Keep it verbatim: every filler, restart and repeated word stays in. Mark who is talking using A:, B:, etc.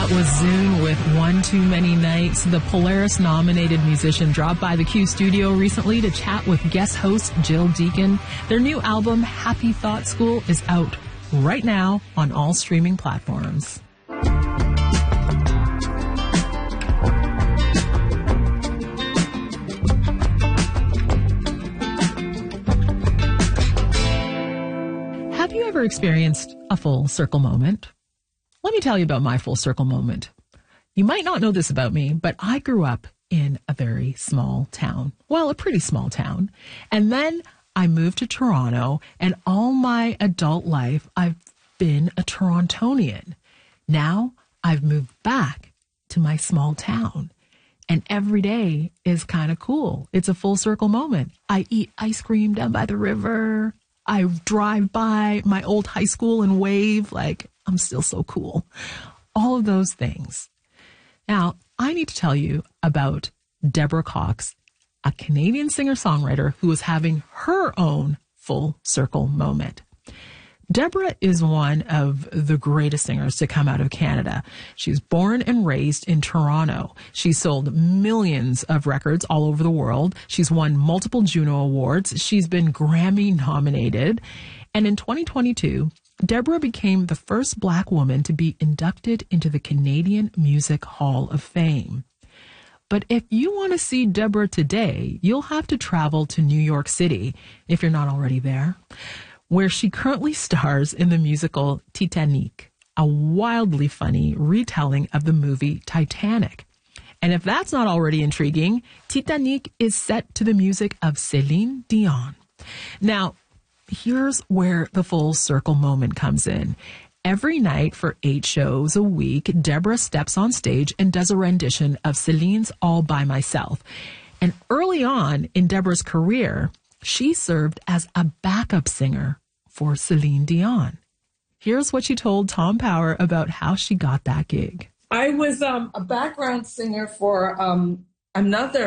A: That was Zune with One Too Many Nights. The Polaris-nominated musician dropped by the Q studio recently to chat with guest host Jill Deacon. Their new album, Happy Thought School, is out right now on all streaming platforms. Have you ever experienced a full circle moment? Let me tell you about my full circle moment. You might not know this about me, but I grew up in a very small town. Well, a pretty small town. And then I moved to Toronto, and all my adult life, I've been a Torontonian. Now I've moved back to my small town, and every day is kind of cool. It's a full circle moment. I eat ice cream down by the river. I drive by my old high school and wave like I'm still so cool. All of those things. Now, I need to tell you about Deborah Cox, a Canadian singer-songwriter who is having her own full circle moment. Deborah is one of the greatest singers to come out of Canada. She's born and raised in Toronto. She's sold millions of records all over the world. She's won multiple Juno Awards. She's been Grammy nominated. And in twenty twenty-two, Deborah became the first Black woman to be inducted into the Canadian Music Hall of Fame. But if you want to see Deborah today, you'll have to travel to New York City, if you're not already there, where she currently stars in the musical Titanic, a wildly funny retelling of the movie Titanic. And if that's not already intriguing, Titanic is set to the music of Celine Dion. Now, here's where the full circle moment comes in. Every night for eight shows a week, Deborah steps on stage and does a rendition of Celine's All By Myself. And early on in Deborah's career, she served as a backup singer for Celine Dion. Here's what she told Tom Power about how she got that gig.
B: I was um, a background singer for um, another